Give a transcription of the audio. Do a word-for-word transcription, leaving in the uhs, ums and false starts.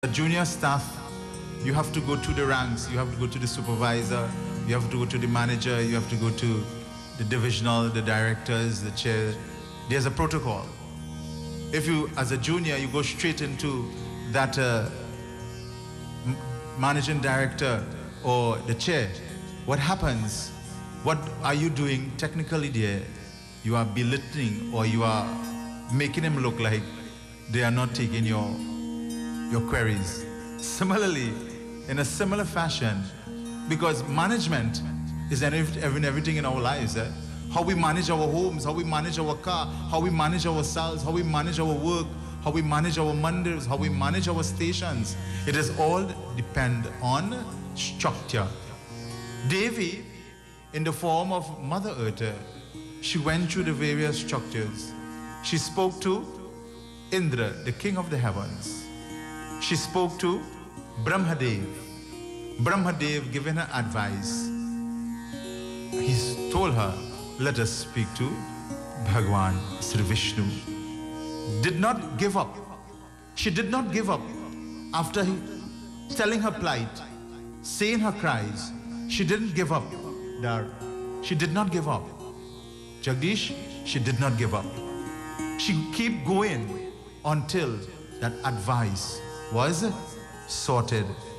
A junior staff, you have to go to the ranks, you have to go to the supervisor, you have to go to the manager, you have to go to the divisional, the directors, the chair. There's a protocol. If you, as a junior, you go straight into that uh, m- managing director or the chair, what happens? What are you doing technically there? You are belittling or you are making them look like they are not taking your your queries. Similarly, in a similar fashion, because management is in ev- in everything in our lives. Eh? How we manage our homes, how we manage our car, how we manage ourselves, how we manage our work, how we manage our mandirs, how we manage our stations. It is all depend on structure. Devi, in the form of Mother Earth, eh, she went through the various structures. She spoke to Indra, the king of the heavens. She spoke to Brahmadev. Brahmadev giving her advice. He told her, let us speak to Bhagwan Sri Vishnu. Did not give up. She did not give up. After he, telling her plight, saying her cries, she didn't give up. Dar. She did not give up. Jagdish, she did not give up. She keep going until that advice was sorted